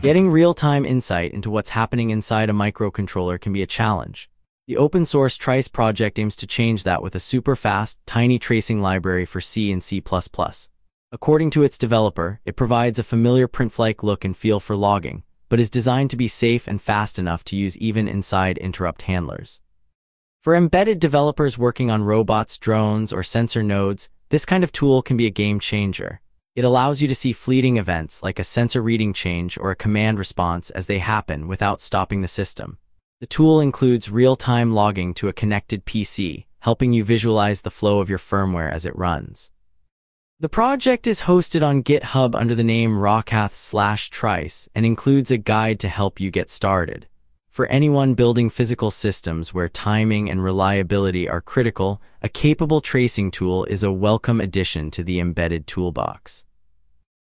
Getting real-time insight into what's happening inside a microcontroller can be a challenge. The open-source Trice project aims to change that with a super-fast, tiny tracing library for C and C++. According to its developer, it provides a familiar print-like look and feel for logging, but is designed to be safe and fast enough to use even inside interrupt handlers. For embedded developers working on robots, drones, or sensor nodes, this kind of tool can be a game changer. It allows you to see fleeting events like a sensor reading change or a command response as they happen without stopping the system. The tool includes real-time logging to a connected PC, helping you visualize the flow of your firmware as it runs. The project is hosted on GitHub under the name Rockath/Trice and includes a guide to help you get started. For anyone building physical systems where timing and reliability are critical, a capable tracing tool is a welcome addition to the embedded toolbox.